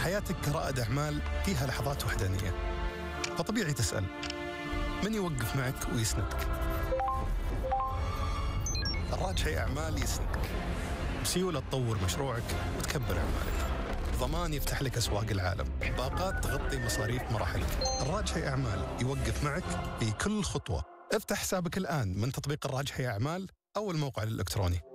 حياتك كرائد أعمال فيها لحظات وحدانية، فطبيعي تسأل من يوقف معك ويسندك؟ الراجحي أعمال يسندك بسيولة تطور مشروعك وتكبر أعمالك، ضمان يفتح لك أسواق العالم، باقات تغطي مصاريف مراحلك. الراجحي أعمال يوقف معك في كل خطوة. افتح حسابك الآن من تطبيق الراجحي أعمال أو الموقع الإلكتروني.